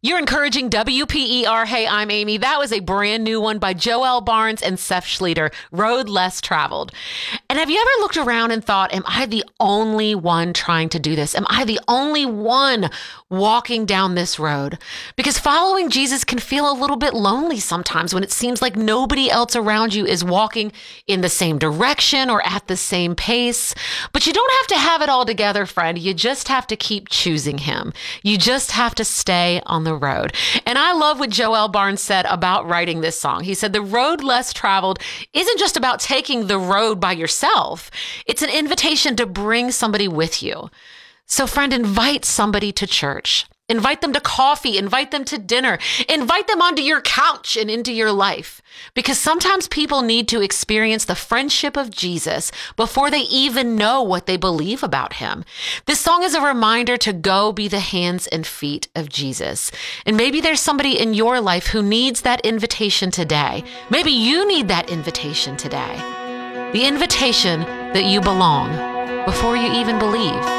You're encouraging WPER. Hey, I'm Amy. That was a brand new one by Joel Barnes and Seth Schleter, Road Less Traveled. And have you ever looked around and thought, am I the only one trying to do this? Am I the only one walking down this road? Because following Jesus can feel a little bit lonely sometimes when it seems like nobody else around you is walking in the same direction or at the same pace. But you don't have to have it all together, friend. You just have to keep choosing him. You just have to stay on the road. And I love what Joel Barnes said about writing this song. He said, the road less traveled isn't just about taking the road by yourself. It's an invitation to bring somebody with you. So friend, invite somebody to church. Invite them to coffee, invite them to dinner, invite them onto your couch and into your life. Because sometimes people need to experience the friendship of Jesus before they even know what they believe about him. This song is a reminder to go be the hands and feet of Jesus. And maybe there's somebody in your life who needs that invitation today. Maybe you need that invitation today. The invitation that you belong before you even believe.